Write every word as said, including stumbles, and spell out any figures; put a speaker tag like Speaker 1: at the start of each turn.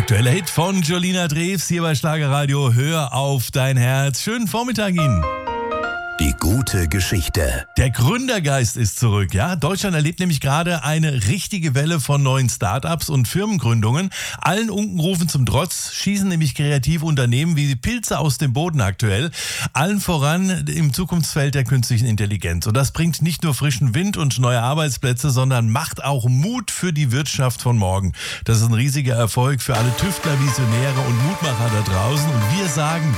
Speaker 1: aktuelle Hit von Jolina Drews hier bei Schlagerradio. Hör auf dein Herz. Schönen Vormittag Ihnen.
Speaker 2: Die gute Geschichte.
Speaker 1: Der Gründergeist ist zurück, ja. Deutschland erlebt nämlich gerade eine richtige Welle von neuen Start-ups und Firmengründungen. Allen Unkenrufen zum Trotz schießen nämlich kreative Unternehmen wie Pilze aus dem Boden aktuell. Allen voran im Zukunftsfeld der künstlichen Intelligenz. Und das bringt nicht nur frischen Wind und neue Arbeitsplätze, sondern macht auch Mut für die Wirtschaft von morgen. Das ist ein riesiger Erfolg für alle Tüftler, Visionäre und Mutmacher da draußen. Und wir sagen